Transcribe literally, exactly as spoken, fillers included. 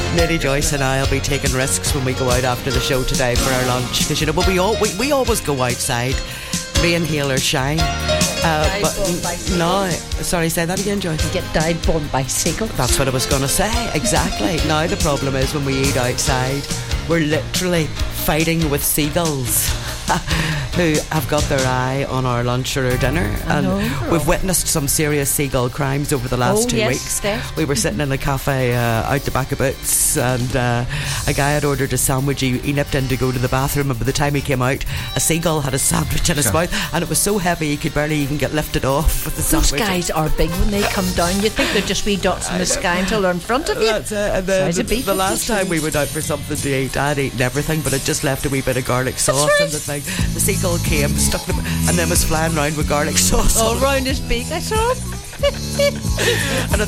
Lady Joyce and I will be taking risks when we go out after the show today for our lunch, because you know, but we all we, we always go outside. Me and Healer shine. Uh, but n- no, sorry, say that again, Joyce. Get died born bicycle. That's what I was going to say. Exactly. Now the problem is when we eat outside, we're literally fighting with seagulls who have got their eye on our lunch or our dinner. I And know. we've witnessed some serious seagull crimes over the last Oh, two yes, weeks. Steph. We were sitting in a cafe uh, out the back of Boots, and uh, a guy had ordered a sandwich. He, he nipped in to go to the bathroom, and by the time he came out, a seagull had a sandwich in his Sure. mouth, and it was so heavy he could barely even get lifted off with the Those sandwich. guys are big when they come down. You think they're just wee dots in the sky until they're in front of you. That's it. And then Size of the, beef the last fifty-three. time we went out for something to eat, I had eaten everything, but it just left a wee bit of garlic sauce right. in the thing. The seagull came, stuck them, and then was flying around with garlic sauce. All on it. round his beak, I saw him. And I